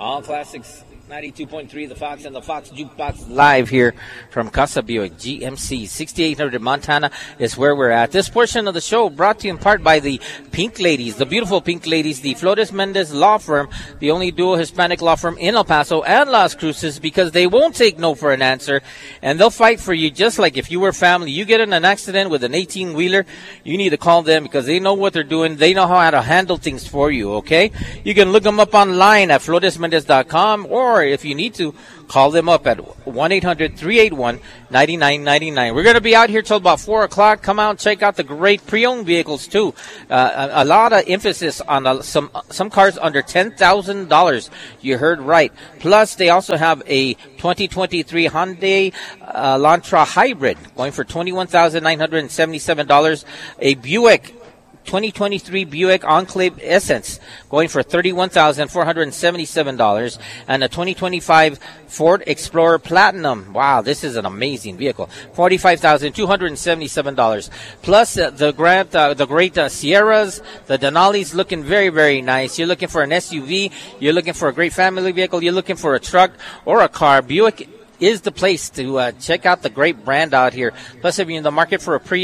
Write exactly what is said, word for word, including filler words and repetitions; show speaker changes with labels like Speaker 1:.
Speaker 1: All classics. ninety-two point three The Fox and the Fox Jukebox live here from Casa Buick G M C. sixty-eight hundred Montana is where we're at. This portion of the show brought to you in part by the Pink Ladies, the beautiful Pink Ladies, the Flores Mendez Law Firm, the only dual Hispanic law firm in El Paso and Las Cruces, because they won't take no for an answer, and they'll fight for you just like if you were family. You get in an accident with an eighteen-wheeler, you need to call them because they know what they're doing. They know how to handle things for you, okay? You can look them up online at flores mendez dot com, or if you need to, call them up at one eight hundred three eight one nine nine nine nine. We're going to be out here till about four o'clock. Come out and check out the great pre-owned vehicles, too. Uh, a, a lot of emphasis on uh, some some cars under ten thousand dollars. You heard right. Plus, they also have a twenty twenty-three Hyundai uh, Elantra Hybrid going for twenty-one thousand nine hundred seventy-seven dollars. A Buick twenty twenty-three Buick Enclave Essence going for thirty-one thousand four hundred seventy-seven dollars, and a twenty twenty-five Ford Explorer Platinum. Wow, this is an amazing vehicle. forty-five thousand two hundred seventy-seven dollars. Plus uh, the grand, uh, the great uh, Sierras, the Denali's looking very, very nice. You're looking for an S U V, you're looking for a great family vehicle, you're looking for a truck or a car. Buick is the place to uh, check out the great brand out here. Plus, if you're in the market for a pre